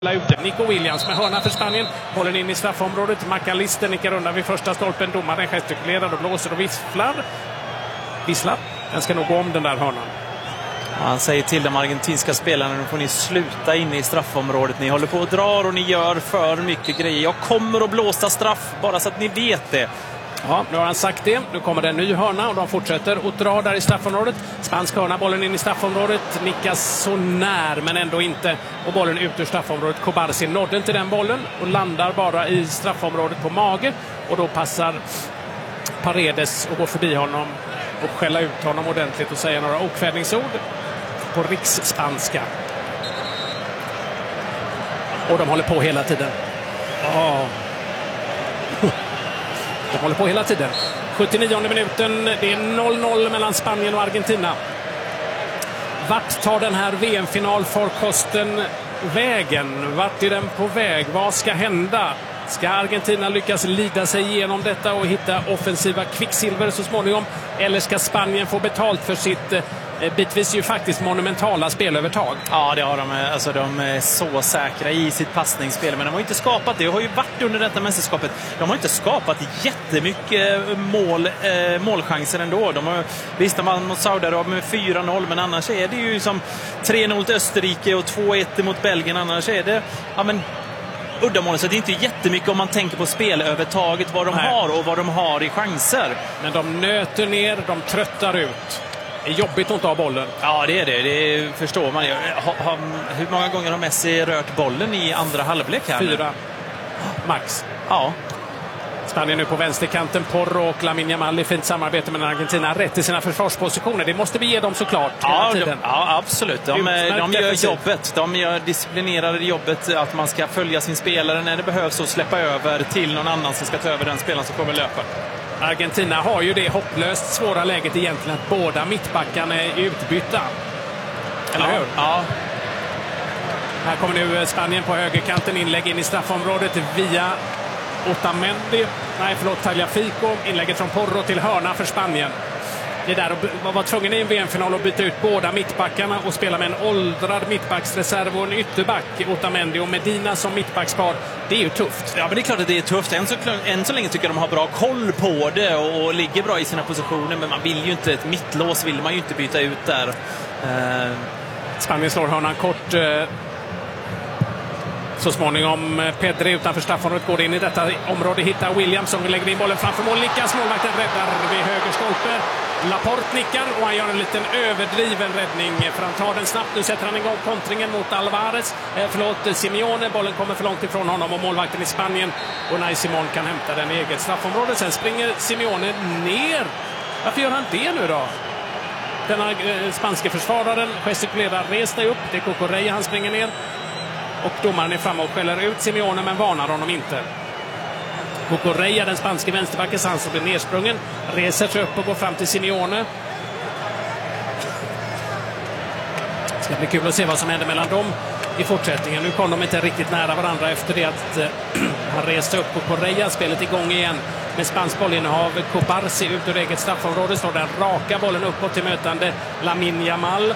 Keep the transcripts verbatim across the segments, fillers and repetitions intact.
Nico Williams med hörna för Spanien. Bollen in i straffområdet. McAllister nickar undan vid första stolpen. Domaren gestikulerar och blåser och visslar. Visslar. Den ska nog gå om den där hörnan. Han säger till de argentinska spelarna: nu får ni sluta inne i straffområdet. Ni håller på och drar och ni gör för mycket grejer. Jag kommer att blåsa straff, bara så att ni vet det. Ja, nu har han sagt det. Nu kommer det en ny hörna och de fortsätter att dra där i straffområdet. Spansk hörna, bollen in i straffområdet. Nickas så när, men ändå inte. Och bollen ut ur straffområdet. Cobarsi nådde inte den bollen och landar bara i straffområdet på mage. Och då passar Paredes och går förbi honom och skälla ut honom ordentligt och säga några okvädningsord på riksspanska. Och de håller på hela tiden. Oh. De håller på hela tiden. sjuttionionde minuten. Det är noll noll mellan Spanien och Argentina. Vart tar den här V M-finalfarkosten vägen? Vart är den på väg? Vad ska hända? Ska Argentina lyckas lida sig igenom detta och hitta offensiva kvicksilver så småningom? Eller ska Spanien få betalt för sitt eh, bitvis ju faktiskt monumentala spelövertag? Ja, det har de. Alltså, de är så säkra i sitt passningsspel. Men de har inte skapat det. Det har ju varit under detta mästerskapet. De har inte skapat jättemycket mål, eh, målchanser ändå. De har, visst, de vann mot Saudiarabien med fyra noll. Men annars är det ju som tre noll till Österrike och två ett mot Belgien. Annars är det... Ja, men uddamål, så det är inte jättemycket om man tänker på spelövertaget, vad de Nej. har och vad de har i chanser. Men de nöter ner, de tröttar ut. Det är jobbigt att inte ha bollen. Ja, det är det. Det förstår man. Ha, ha, hur många gånger har Messi rört bollen i andra halvlek här? Fyra. Max. Ja. Spanien nu på vänsterkanten. Porro och Lamine Yamal i fint samarbete med Argentina. Rätt i sina försvarspositioner. Det måste vi ge dem såklart hela ja, tiden. De, ja, absolut. De, de gör jobbet. De gör disciplinerade jobbet. Att man ska följa sin spelare när det behövs och släppa över till någon annan som ska ta över den spelaren som kommer löpa. Argentina har ju det hopplöst svåra läget egentligen att båda mittbackarna är utbytta. Eller ja, hur? Ja. Här kommer nu Spanien på högerkanten. Inlägg in i straffområdet via Otamendi. Nej, förlåt, Tagliafico. Inlägget från Porro till hörna för Spanien. Det där att vara tvungen i en V M-final att byta ut båda mittbackarna och spela med en åldrad mittbacksreserv och en ytterback, Otamendi och Medina som mittbackspar. Det är ju tufft. Ja, men det är klart att det är tufft. Än så, än så länge tycker jag de har bra koll på det och, och ligger bra i sina positioner. Men man vill ju inte, ett mittlås vill man ju inte byta ut där. Uh... Spanien slår hörnan kort. Uh... Så småningom Pedri utanför straffområdet går in i detta område, hittar Williams som lägger in bollen framför mål. Lyckas, målvakten räddar vid höger stolpe. Laporte nickar och han gör en liten överdriven räddning för han tar den snabbt. Nu sätter han igång kontringen mot Alvarez. Eh, förlåt, Simeone. Bollen kommer för långt ifrån honom och målvakten i Spanien. Och Unai Simon kan hämta den i eget straffområde. Sen springer Simeone ner. Varför gör han det nu då? Den eh, spanske försvararen gestikulerar, res dig upp. Det är Cucurella, han springer ner. Och domaren är framme och skäller ut Simeone men varnar honom inte. Cucurella, den spanske vänsterbacken, han som blir nersprungen, reser sig upp och går fram till Simeone. Det ska bli kul att se vad som händer mellan dem i fortsättningen. Nu kom de inte riktigt nära varandra efter det att eh, han reste upp Cucurella. Spelet igång igen med spansk bollinnehav. Cobarsi ut ur eget straffområde. Står den raka bollen uppåt till mötande Lamine Yamal.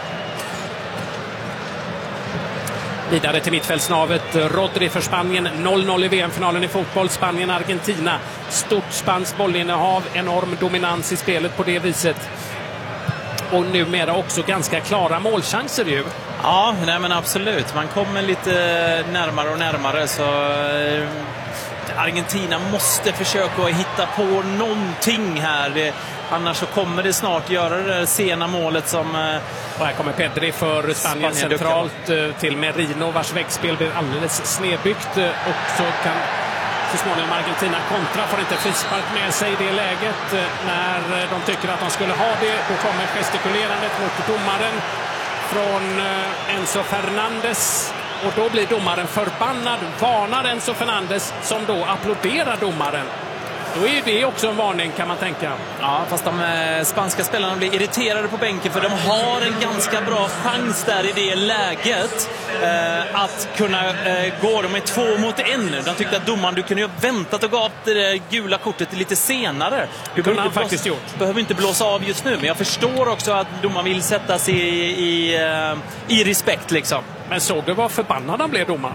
Vidare till mittfältsnavet. Rodri för Spanien. noll noll i V M-finalen i fotboll. Spanien-Argentina. Stort spanskt bollinnehav. Enorm dominans i spelet på det viset. Och numera också ganska klara målchanser ju. Ja, nej men absolut. Man kommer lite närmare och närmare så... Argentina måste försöka hitta på någonting här. Det, annars så kommer det snart göra det där sena målet som... Och här kommer Pedri för Spanien, Spanien centralt duckar. Till Merino vars väggspel blir alldeles snedbyggt. Och så kan så småningom Argentina kontra. Får inte frispark med sig i det läget. När de tycker att de skulle ha det. Då kommer gestikulerandet mot domaren från Enzo Fernandes. Och då blir domaren förbannad, varnar Enzo Fernandes som då applåderar domaren. Då är det också en varning kan man tänka. Ja, fast de eh, spanska spelarna blir irriterade på bänken för de har en ganska bra chans där i det läget eh, att kunna eh, gå. De är två mot en. De tyckte att domaren, du kunde ju ha väntat och gav det där gula kortet lite senare. Du kunde han faktiskt gjort. Behöver inte blåsa av just nu, men jag förstår också att domaren vill sätta sig i, i, i respekt liksom. Men såg du vad förbannad han blev domaren?